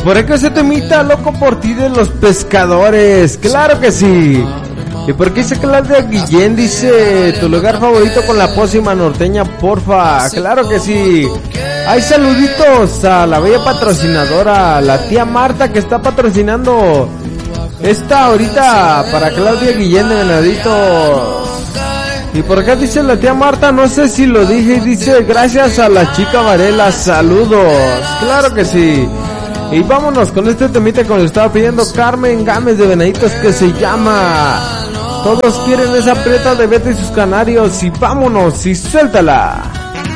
por qué ese temita loco por ti de Los Pescadores? Claro que sí. ¿Y por qué dice Claudia Guillén? Dice, tu lugar favorito con la pócima norteña, porfa. Claro que sí. Hay saluditos a la bella patrocinadora, la tía Marta, que está patrocinando esta ahorita para Claudia Guillén de Venaditos. ¿Y por qué dice la tía Marta? No sé si lo dije. Dice, gracias a la chica Varela, saludos. Claro que sí. Y vámonos con este temita que nos estaba pidiendo Carmen Gámez de Venaditos, que se llama Todos quieren esa preta de Beto y sus canarios. Y vámonos y suéltala.